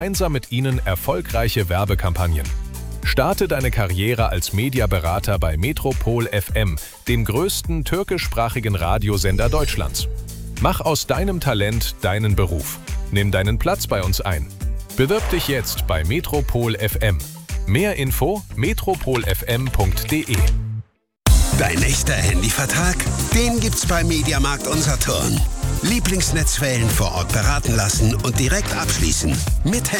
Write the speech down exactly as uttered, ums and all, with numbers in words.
gemeinsam mit Ihnen erfolgreiche Werbekampagnen. Starte deine Karriere als Mediaberater bei Metropol F M, dem größten türkischsprachigen Radiosender Deutschlands. Mach aus deinem Talent deinen Beruf. Nimm deinen Platz bei uns ein. Bewirb dich jetzt bei Metropol F M. Mehr Info metropol f m punkt d e. Dein nächster Handyvertrag? Den gibt's bei Mediamarkt und Saturn. Lieblingsnetzwellen vor Ort beraten lassen und direkt abschließen. Mit